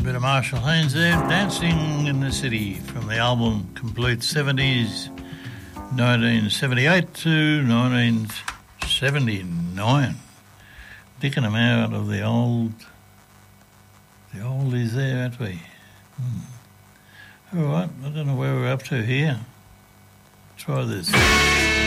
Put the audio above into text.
Bit of Marshall Haynes there, Dancing in the City, from the album Complete 70s, 1978 to 1979. Dicking them out of the oldies there, aren't we? All right, I don't know where we're up to here. Try this.